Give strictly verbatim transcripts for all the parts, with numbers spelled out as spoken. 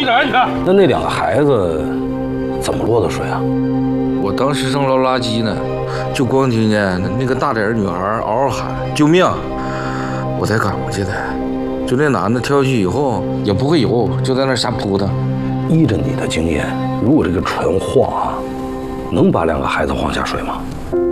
哪儿去？ 那那两个孩子怎么落的水啊？ 我当时正捞垃圾呢，就光听见那个大点女孩嗷嗷喊救命，我才赶过去的。就那男的跳下去以后也不会游，就在那瞎扑腾。 依着你的经验，如果这个船晃啊，能把两个孩子晃下水吗？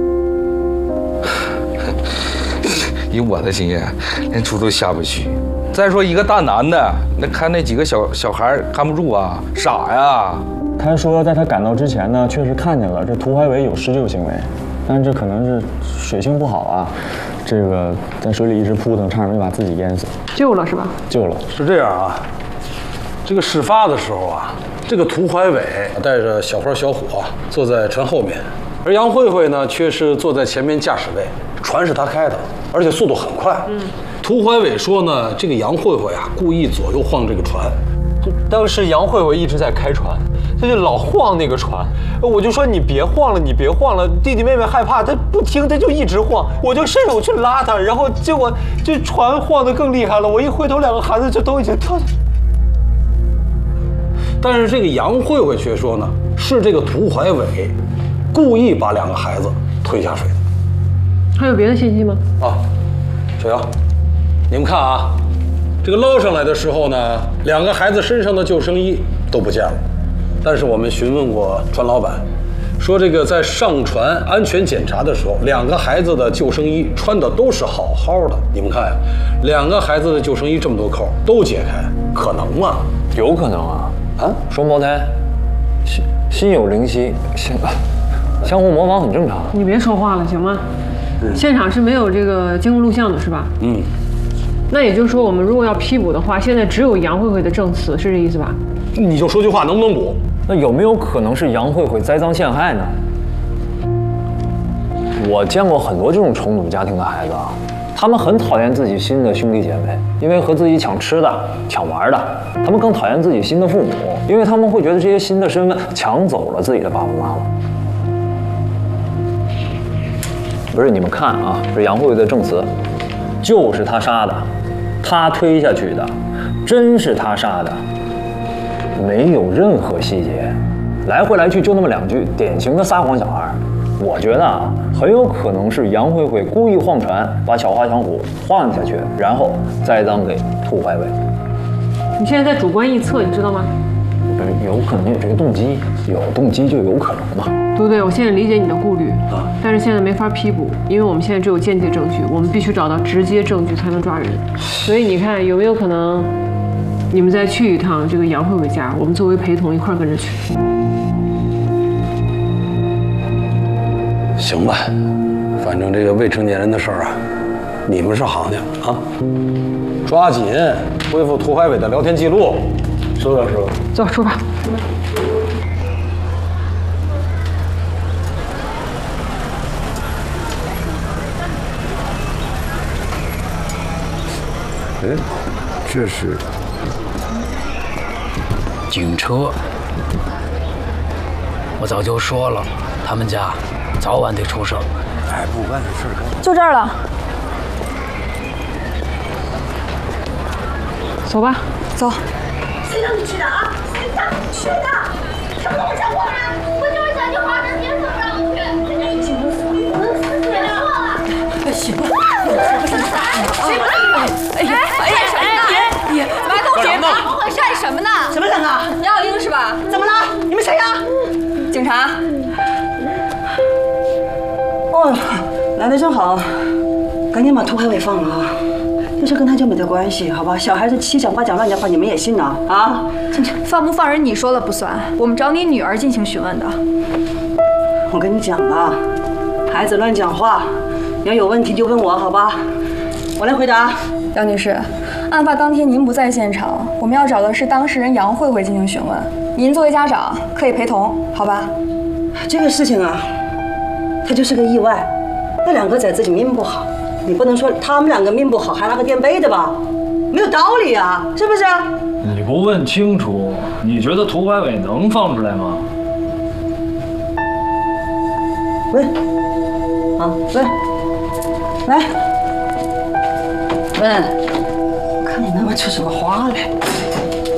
以我的经验，连猪都下不去。再说一个大男的，那看那几个小小孩看不住啊，傻呀。 他说，在他赶到之前呢，确实看见了这涂怀伟有施救行为，但是这可能是水性不好啊，这个在水里一直扑腾，差点没把自己淹死。 救了是吧？ 救了。 是这样啊，这个事发的时候啊，这个涂怀伟带着小花小虎啊坐在船后面，而杨慧慧呢却是坐在前面驾驶位，船是他开的，而且速度很快。嗯，涂怀伟说呢，这个杨慧慧啊故意左右晃这个船。 当时杨慧慧一直在开船，他就老晃那个船，我就说你别晃了，你别晃了。弟弟妹妹害怕，他不听，他就一直晃，我就伸手去拉他，然后结果这船晃得更厉害了。我一回头，两个孩子就都已经跳下去。 但是这个杨慧慧却说呢，是这个涂怀伟故意把两个孩子推下水的。 还有别的信息吗？ 啊，小杨，你们看啊。这个捞上来的时候呢，两个孩子身上的救生衣都不见了。但是我们询问过船老板，说这个在上船安全检查的时候，两个孩子的救生衣穿的都是好好的。你们看呀，两个孩子的救生衣这么多扣都解开，可能吗？ 有可能啊啊！双胞胎，心心有灵犀，相相互模仿很正常。 你别说话了行吗？嗯、现场是没有这个监控录像的是吧？嗯。那也就是说，我们如果要批捕的话，现在只有杨慧慧的证词，是这意思吧？ 你就说句话，能不能补？ 那有没有可能是杨慧慧栽赃陷害呢？我见过很多这种重组家庭的孩子啊，他们很讨厌自己新的兄弟姐妹，因为和自己抢吃的、抢玩的；他们更讨厌自己新的父母，因为他们会觉得这些新的身份抢走了自己的爸爸妈妈。不是，你们看啊，这杨慧慧的证词，就是他杀的。他推下去的，真是他杀的，没有任何细节，来回来去就那么两句，典型的撒谎小孩。我觉得啊，很有可能是杨慧慧故意晃船，把小花小虎晃下去，然后栽赃给涂怀伟。 你现在在主观臆测，你知道吗？ 有可能有这个动机，有动机就有可能嘛。 对不对？我现在理解你的顾虑啊，但是现在没法批捕，因为我们现在只有间接证据，我们必须找到直接证据才能抓人。所以你看，有没有可能你们再去一趟这个杨慧慧家，我们作为陪同一块跟着去？ 行吧，反正这个未成年人的事儿啊，你们是行家啊，抓紧恢复涂怀伟的聊天记录。是的，是的。 走，出发。 哎，这是警车。我早就说了，他们家早晚得出事儿。 哎，不办这事儿干。 就这儿了。 走吧， 走。 谁让你去的啊？谁让你去的？什么都不讲话！我就是想去华山，别总让我去。人家已经能死，能死死了。错了。哎，行了，我说啥呀？谁不是？哎呀，哎呀，什么呢？你怎么还动手呢？怎么回事？什么呢？什么人啊？杨小英是吧？怎么了？你们谁呀？警察。 哦，来得正好，赶紧把涂怀伟放了啊！这事跟他就没得关系，好吧？小孩子七讲八讲乱讲话，你们也信呢？啊？ 放不放人你说了不算，我们找你女儿进行询问的。 我跟你讲了，孩子乱讲话，你要有问题就问我，好吧？我来回答。 杨女士，案发当天您不在现场，我们要找的是当事人杨慧慧进行询问。您作为家长可以陪同，好吧？ 这个事情啊，它就是个意外。那两个崽自己命不好，你不能说他们两个命不好还拿个垫背的吧？没有道理啊，是不是？ 你不问清楚，你觉得涂怀伟能放出来吗？ 问，啊，问，来，问，我看你能问出什么话来。